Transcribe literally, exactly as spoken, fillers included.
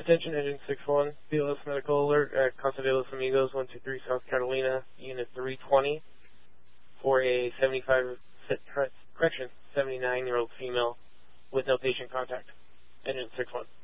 Attention Engine six one, B L S Medical Alert at Casa de los Amigos, one two three South Carolina, Unit three twenty, for a seventy-five, correction, seventy-nine-year-old female with no patient contact. Engine six one.